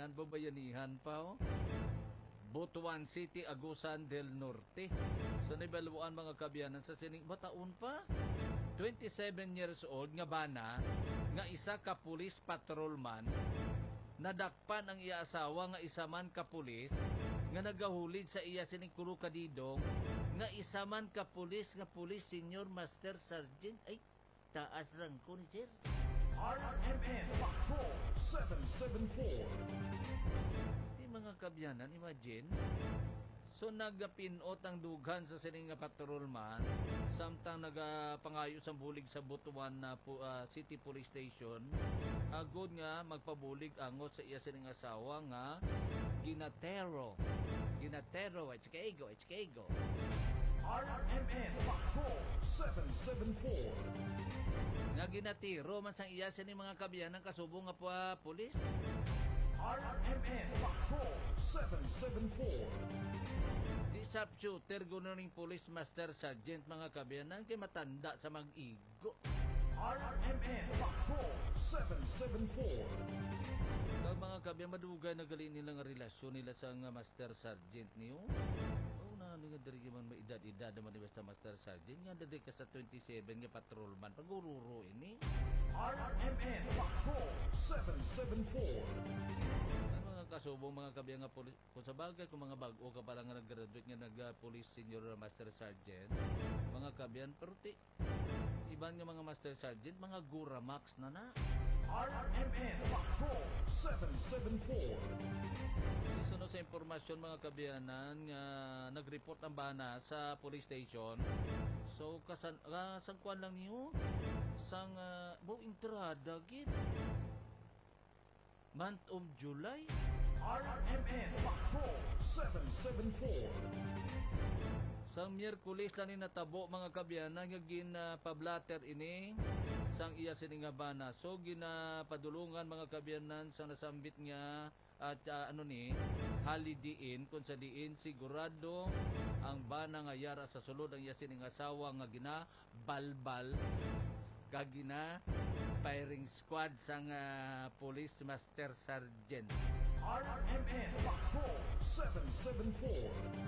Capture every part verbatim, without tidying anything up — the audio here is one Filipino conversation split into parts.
kabayanan, babayanihan pa oh. Butuan City, Agusan del Norte. Sa nibaluan mga kabayanan sa sining bataon pa. twenty-seven years old nga bana nga isa ka pulis patrolman nadakpan ang iya asawa nga isa man ka pulis nga nagahulid sa iya sining kulo ka didong nga isa man ka pulis nga pulis senior master sergeant ay taas rang ko ni sir. R M N Patrol seven seven four. Di mga kabyanan, imagine. So nagapinot ang dughan sa sining nga patrolman samtang nagapangayo sa bulig sa Butuan na uh, City Police Station. Agod nga magpabulig angot sa iya sining asawa nga ginatero. Ginatero, it's kego, it's kego. R M N Patrol seven seven four. Nga ginatiro man sang iya sining mga kabyanan kasubong nga pa pulis. R M N Patrol seven seven four. Di sharpshooter gunoning police master sergeant mga kabyanan kay matanda sa mag-igo. R M N Patrol seven seven four. Kag mga kabyan madugay na gali nilang relasyon nila sa nga master sergeant niyo. Oh na nga diri man maedad-edad man sa master sergeant nga diri ka sa twenty-seven nga patrolman pagururo ini. R M N Patrol seven seven four. Mga kasubong mga kabyan nga pulis kung sa bagay kung mga bag-o ka pa lang nga nag-graduate nga nag-police senior master sergeant mga kabyan pero ti iban nga mga master sergeant mga gura max na na. R M N Patrol seven seven four. Sunod sa impormasyon mga kabyanan nga nag-report ang bana sa police station. So kasan uh, sangkuan lang niyo sang uh, buong entrada gid month of July. R M N Patrol seven seven four. Sang Miyerkules lang ni natabo mga kabyanan nga ginapablatter ini sang iya sining nga bana. So ginapadulungan mga kabyanan sang nasambit nga at uh, ano ni halidiin kung sa diin sigurado ang bana nga yara sa sulod ang iya sining asawa nga gina balbal kag gina firing squad sang uh, police master sergeant. R M N Patrol seven seven four.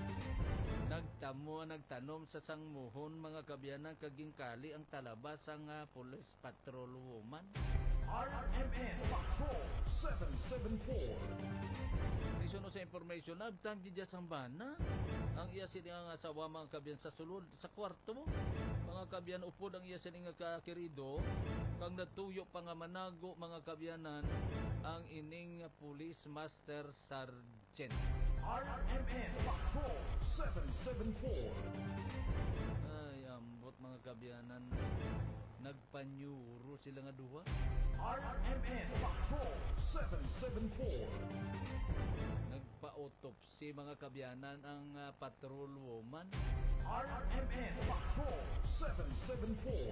Nagtamo nagtanom sa sangmuhon mga kabyanan kaging kali ang talaba sang uh, police patrol woman. R M N Patrol seven seven four. Isunod sa information nagtang didya sang bana ang iya sining asawa mga kabyan sa sulod sa kwarto mo. Mga kabyan upod ang iya sining kakirido kang natuyo pa nga manago mga kabyanan ang ining police master sergeant. R M N Patrol seven seven four. Ay ambot mga kabyanan nagpanyuro sila nga duha. R M N Patrol seven seven four. Nagpa-autopsy mga kabyanan ang uh, patrol woman. R M N Patrol seven seven four.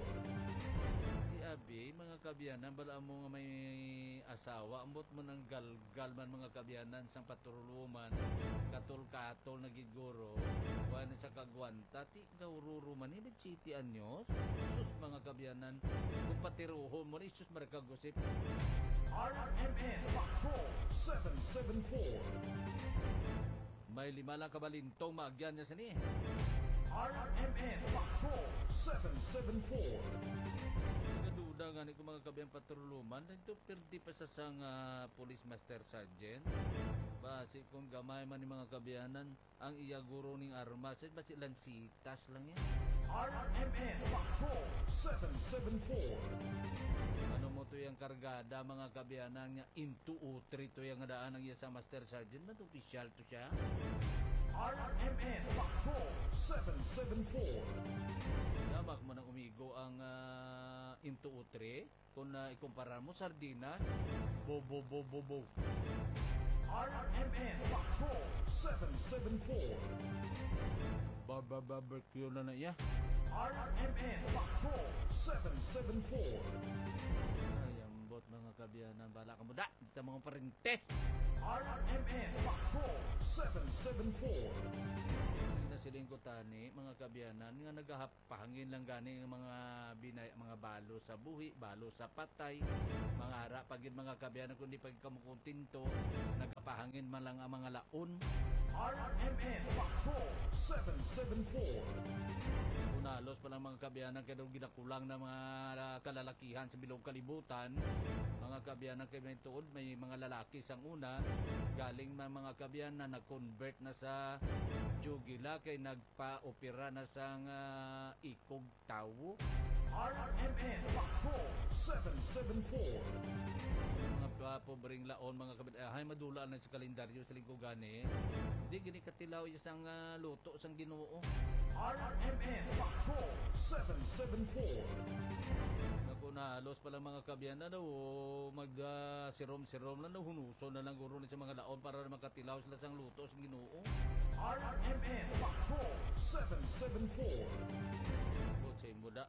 Abi, mga kabyanan, bala mo nga may asawa, ambot mo ng galgal man mga kabyanan sang patruluman, katol-katol na giguro, wala sa kagwanta, ti gaururo man, ibig city anyos, sus mga kabyanan, kung patiruhon mo, isus marakagusip. R M N Patrol seven seven four. May lima lang kabalintong maagyan niya sini. R M N Patrol seven seven four. Duda nga ni kung mga kabiyang patruluman dito perdi pa sa sang uh, police master sergeant basi kung gamay man ni mga kabiyanan ang iya guro ning armas basi lansitas lang yan. R M N Patrol seven seven four. Ano mo to yung kargada mga kabiyanan nga into utri to yung daan ng iya sa master sergeant na to official to siya. R M N Patrol seven seven four. Damak mo nang umigo ang uh, into utre kung uh, ikumpara mo sardinas bo bo bo bo bo. R M N Patrol seven seven four. Baba barbecue na na iya. R M N Patrol seven seven four. Ay ambot mga kabiyanan bala ka mo da sa mga parente. R M N Patrol seven seven four. Na siling ko tani mga kabyanan nga nagahapahangin lang gani ng mga binay mga balo sa buhi, balo sa patay, mga ara pagid mga kabyanan kundi pag kamukuntinto nag Ngin man lang ang mga laon. R M N Patrol seven seven four. Unalos pa lang mga kabiyanan kaya daw ginakulang na mga kalalakihan sa bilog kalibutan. Mga kabiyanan kay may tuod, may mga lalaki sang una galing man mga kabiyanan na nag-convert na sa jugila kay nagpa-opera na sang uh, ikog tawo. R M N Patrol seven seven four. Mga pa pobreng laon mga kabiyanan ay madula na sa kalendaryo sa linggo gani. Di gini katilaw isang uh, luto sang Ginoo. R M N Patrol seven seven four. Nakunalos pa lang mga kabiyanan daw mag uh, sirom-sirom lang daw hunuso na lang guro sa mga laon para makatilaw sila sang luto sang Ginoo. R M N Patrol seven seven four. Sa muda.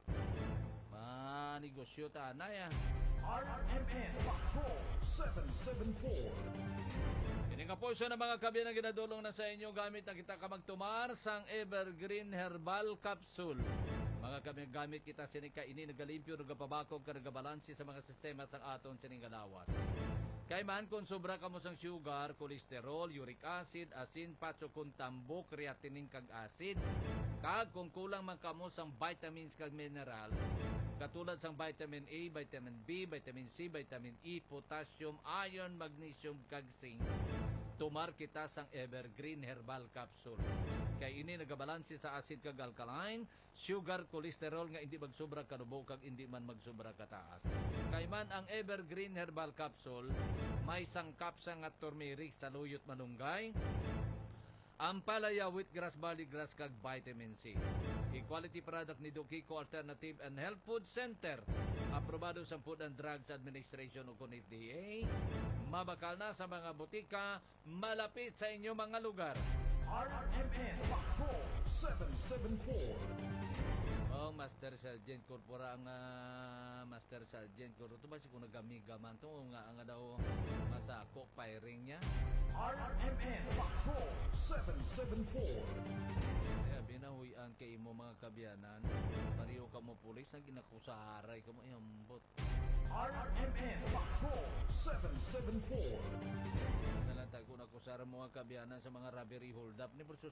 Manegosyo tanay ah. R M N Patrol seven seven four. Ini nga po siya ng mga kabiyan na ginadulong na sa inyo gamit na kita ka magtumar sang Evergreen Herbal Capsule. Mga kabiyan gamit kita sinika ini nagalimpyo, nagapabakog, nagabalansi sa mga sistema sang aton siningalawas. Kay man kung sobra ka mo sang sugar, kolesterol, uric acid, asin, patso kung tambo, creatinine kag acid, kag kung kulang man ka mo sang vitamins kag mineral, katulad sang vitamin A, vitamin B, vitamin C, vitamin E, potassium, iron, magnesium, kag zinc, tumar kita sang Evergreen Herbal Capsule. Kay ini nagabalansi sa acid kag alkaline, sugar, kolesterol nga hindi magsobra kanubo kag hindi man magsobra kataas. Kay man ang Evergreen Herbal Capsule may sangkap sa nga turmeric sa luyot manunggay, ampalaya, wheatgrass, barley grass kag vitamin C. Equality product ni Dokiko Alternative and Health Food Center. Aprobado sa Food and Drugs Administration o F D A. Mabakal na sa mga butika, malapit sa inyo mga lugar. R M N Patrol seven seven four. Oh, Master Sergeant Corpora ang uh, Master Sergeant Corpora. Ito ba si kung nagamigaman ito? Nga nga daw masako, firing niya. R M N Patrol seven seven four. Kaya binahuyan kay mo mga kabiyanan. Pariyo ka mo pulis na ginakusaharay ka mo. Iyambot. R M N Patrol seven seven four. Nalantag ko na kusara mga kabiyanan sa mga robbery hold up ni versus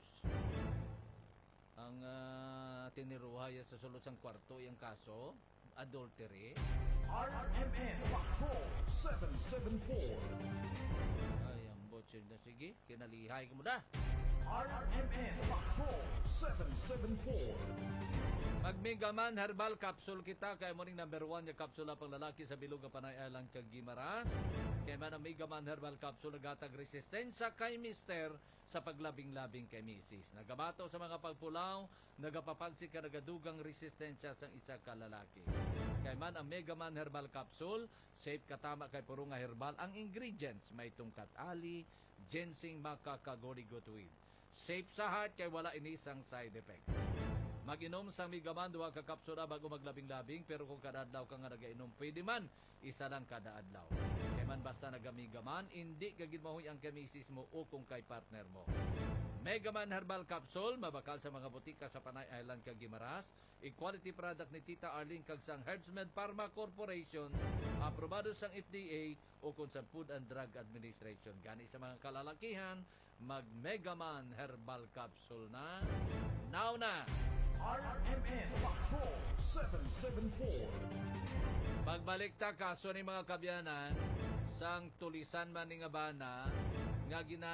ang uh, tiniruhay sa sulod sang kwarto yung kaso adultery. R M N Patrol seven seven four. Ay ang botse na sige kinalihay ko mo da. R M N Patrol seven seven four. Magmigaman Herbal Capsule kita kay morning number one yung kapsula pang lalaki sa bilog nga Panay Island kag Gimaras. Kay man ang Migaman Herbal Capsule nagatag resistensya kay mister sa paglabing-labing kay misis. Nagabato sa mga pagpulaw, nagapapagsi ka nagadugang resistensya sa isa ka lalaki. Kay man ang Megaman Herbal Capsule, safe katama kay puro nga herbal ang ingredients. May tungkat ali, ginseng, maca, kagorigot weed. Safe sa heart kay wala inisang side effect. Mag-inom sa Migaman duwa ka kapsula bago maglabing-labing, pero kung kada adlaw ka nga nagainom, pwede man isa lang kada adlaw. Kaya man basta nagamigaman, hindi kagid mahuy ang kamisis mo o kung kay partner mo. Megaman Herbal Capsule, mabakal sa mga butika sa Panay Island kag Gimaras. Equality product ni Tita Arlene kag sang Herbsmed Pharma Corporation, aprobado sang F D A o kung sa Food and Drug Administration. Gani sa mga kalalakihan, mag Megaman Herbal Capsule na. Now na! R M N Patrol seven seven four. Pagbalik ta kaso ni mga kabyanan sang tulisan man ni nga bana nga gina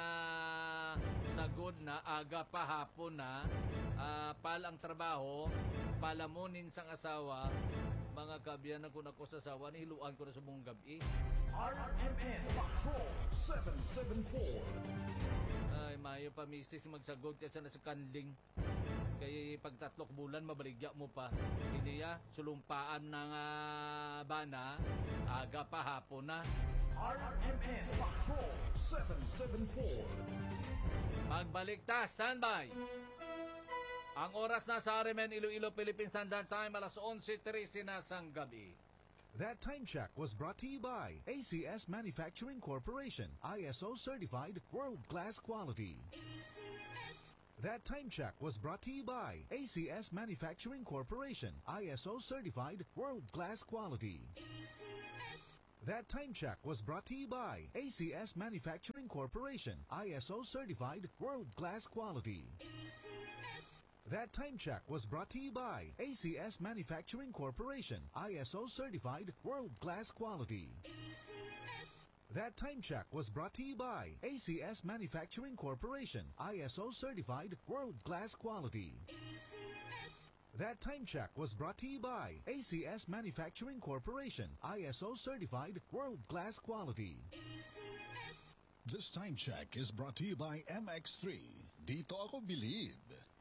sagod na aga pa hapon na uh, pal ang trabaho palamunin sang asawa mga kabyanan ko na ko sa asawa ni hiluan ko na sa buong gabi. R M N Patrol seven seven four. Ay mayo pa misis magsagod kasi na sa kanling. Kaya pagtatlok bulan, mabaligya mo pa. Hindi ya, sulumpaan ng uh, bana, aga pa hapon na. R M N Patrol seven seven four. Pagbalik ta, standby! Ang oras na sa R M N Iloilo Philippine Standard Time, alas eleven thirty na sang gabi. That time check was brought to you by A C S Manufacturing Corporation, I S O certified world-class quality. A C S. That time check was brought to you by A C S Manufacturing Corporation, I S O certified world-class quality. A C S. That time check was brought to you by A C S Manufacturing Corporation, I S O certified world-class quality. A C S. That time check was brought to you by A C S Manufacturing Corporation, I S O certified world-class quality. A C S. That time check was brought to you by A C S Manufacturing Corporation, I S O certified world-class quality. A C S. That time check was brought to you by A C S Manufacturing Corporation, I S O certified world-class quality. A C S. This time check is brought to you by M X three. Dito ako bilib.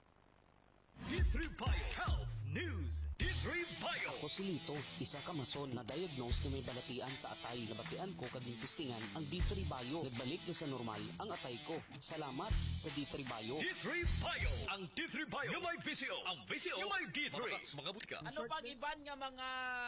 D three Bio Health News. D three Bio. Ako si Lito, isa ka mason na diagnose na may balatian sa atay. Nabatian ko kaging testingan ang D three Bio. Nagbalik na sa normal ang atay ko. Salamat sa D three Bio. D three Bio. Ang D three Bio. Yung may V C O. Ang V C O. Yung may D three. Mga, mga butika. Ano pang iban nga mga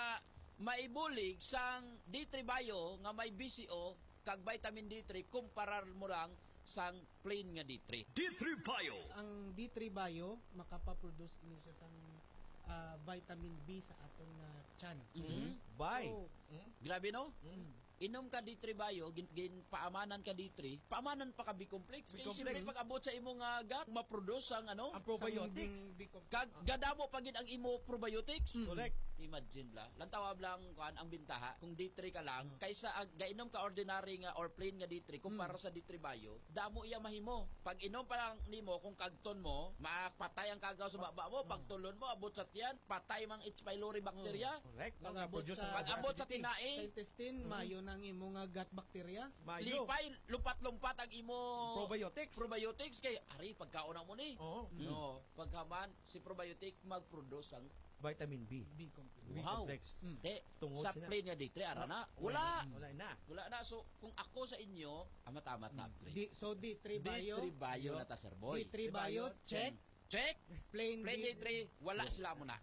maibulig sang D three Bio nga may B C O kag vitamin D three kumparar mo lang sang plain nga D three. D three Bio. Ang D three Bio makapaproduce ini siya sang ah, vitamin B sa atong na tiyan. Mhm. Bye. So, Grabe no? Inom ka D three Bio, gin, gin paamanan ka D three, paamanan pa ka B-complex. Kaya B-complex. siyempre pag abot sa imong nga gut, maproduce ang ano, Ang probiotics. sang B-complex. kag gadamo pa gid ang imo probiotics. Correct. Imagine la. Lantawab lang kuan ang bintaha kung D three ka lang kaysa ag gainom ka ordinary nga or plain nga D three kumpara sa D three Bio, damo iya mahimo. Pag inom pa lang nimo kung kagton mo, mapatay ang kagaw sa baba mo, pag tulon mo abot sa tiyan, patay mang H. pylori bacteria. Correct. Pag Mga abot produce sa- ang Pag abot sa acidity. sa tinae, intestine, mayo ng imo nga gut bacteria. Mayo. lipay lumpat-lumpat ang imo Probiotics. probiotics kay ari pagkaon mo ni. Oo. No, pagkaman si probiotic mag-produce ang Vitamin B. B-complex. wow. B-complex. Te, Tungod sa sila. plain nga D three ara na. Wala. Wala na. Wala na. So, kung ako sa inyo, amat-amat na upgrade. D, so D three D Bio, three Bio na ta, sir boy. D three Bio, check. Check. Plain, Plain D three, wala sila muna.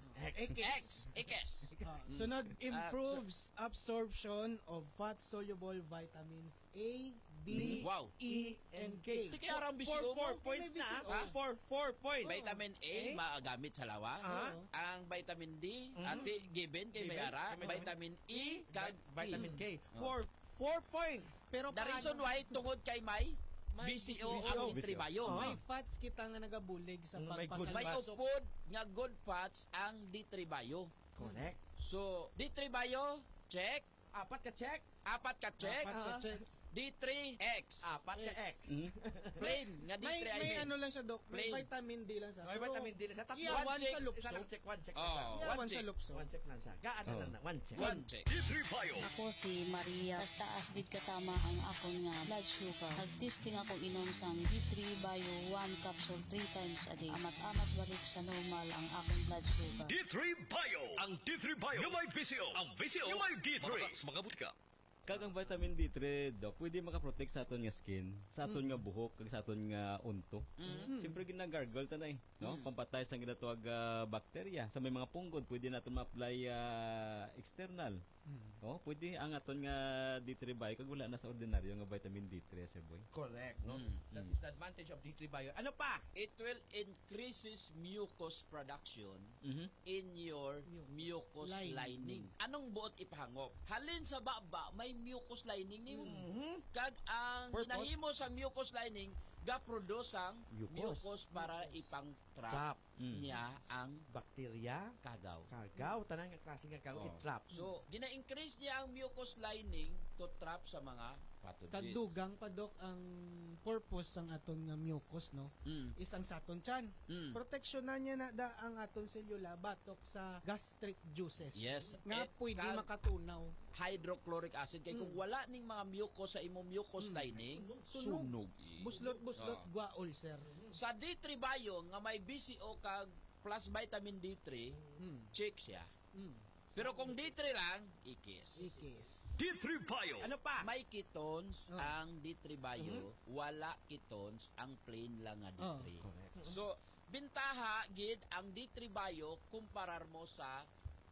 X. X. Ah, sunod, improves absorption of fat-soluble vitamins A, D, Wow. E, and K. Di kaya arang Four, bisyo four mo. points na. Ha? ah. Four, four points. Vitamin A, Eh? maagamit sa lawa. Ah. Ang vitamin D, ati given kay Given. Mayara. Vitamin- Vitamin E, kag Vitamin E. K. Four, four points. Pero The paano- reason why, tungod kay May, May B C O B C O. ang D three Bio. Oh. May fats kita nga nagabulig sa Mm, may good May pagpasal. upod nga good fats ang D three Bio. Correct. So, D three Bio, check. Apat ka check. Apat ka check. Apat ka Ah. check. D three X. Apat ka X. Plain nga D May, three I may mean. ano lang siya, Dok. May Plain. vitamin D lang siya. May Pero vitamin D na sa tatlo. iyawan One check. sa lupso. Isa lang check. One check. Oh. lang siya. Iyawan One sa check. lupso. One check lang siya. Gaan na lang na. One check. One check. D three Bio. Ako si Maria. Basta asbit katama ang akon nga blood sugar. Nagtesting ako inom sang D three Bio one capsule three times a day. Amat-amat balik sa normal ang akong blood sugar. D three Bio. Ang D three Bio. Yung may V C O. Ang V C O. Yung may D three. Mga butika. Kag ang vitamin D three, Dok, pwede makaprotect sa aton nga skin, sa aton nga buhok, kag sa aton nga unto. Siyempre ginagargle ta na eh, no? Pampatay sa ginatawag uh, bacteria. Sa may mga punggod, pwede naton ma-apply ah, external. Oh, pwede ang aton nga D three Bio kag wala na sa ordinaryo nga vitamin D three, sir boy. Correct. No? Mm. That is the advantage of D three Bio. Ano pa? It will increases mucus production Mhm. in your mucus lining. Lining. Anong buot ipahangop? Halin sa baba, may mucus lining nimo. Mhm. Kag ang Purpose? ginahimo sa mucus lining, ga-produce ang Mucus. mucus para ipang-trap Trap. Mm. niya ang Bacteria. kagaw. Kagaw. Tanang nga klase nga kagaw. Oh. I-trap. So, gina-increase niya ang mucus lining to trap sa mga pathogens. Kagdugang pa, Dok, ang purpose sang aton nga mucus, no? Mm. Isang sa aton tiyan. Mm. Protection na niya na da ang aton selula batok sa gastric juices. Yes. Nga Eh, pwede kag- makatunaw. hydrochloric acid kay kung wala ning mga mucus sa imong mucus lining, Sunog. sunog. eh. Buslot-buslot Ah. gwa ulcer. Sa D three Bio nga may B C O kag plus vitamin D three, Hmm. check siya. Hmm. Pero kung D three lang, ikis. Ikis. D three Bio. Ano pa? May ketones Oh. ang D three Bio, wala ketones ang plain lang nga D three. Correct. So, bintaha gid ang D three Bio kumparar mo sa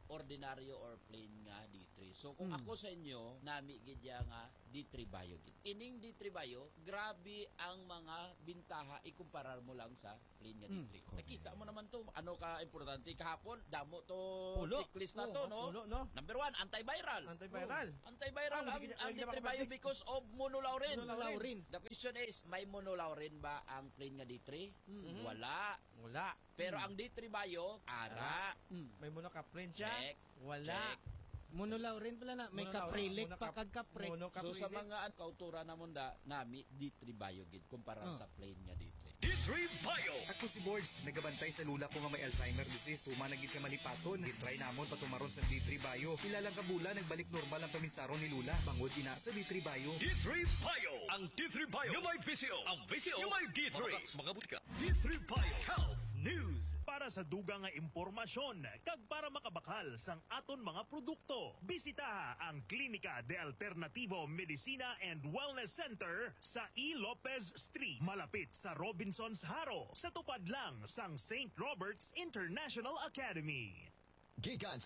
ordinaryo or plain nga D three. So kung Mm. ako sa inyo nami gid ya nga D three Bio gid. Ining D three Bio, grabe ang mga bintaha ikumparar mo lang sa plain nga D three. Nakita mo naman to, ano ka importante kahapon, damo to Pulo. checklist na Oo, to, no? pulo, no? Number one, antiviral. Antiviral. Antiviral Ah, ang, hindi ka- ang hindi D ka three Bio makapag- because of monolaurin. Monolaurin. The question is, may monolaurin ba ang plain nga D three? Mhm. Wala. Wala. Pero ang D three Bio, ara. Mm. May monocaprint siya. Check. Wala. Check. Monolaurin pala na. May Monolaurin. kaprilik Monocap- pa kag kaprik. Monocaprint. So sa mga an kautura na munda nami D three Bio gid kumpara Oh. sa plain nga D three. D three Bio. Ako si Boards, nagabantay sa lula ko nga may Alzheimer disease. Tuma naging ka malipaton, gitry namon patumaron sa D three Bio. Ilalang kabula, nagbalik normal ang paminsaron ni Lula. Bangod ina sa D three Bio. D three Bio. Ang D three Bio yung may visio. Ang visio yung may D three. Mga butika. D three Bio Health News. Para sa dugang nga impormasyon, kag para makabakal sang aton mga produkto, bisitaha ang Klinika de Alternativo Medicina and Wellness Center sa E. Lopez Street, malapit sa Robinson's Haro, sa tupad lang sang Saint Robert's International Academy. Gikan sa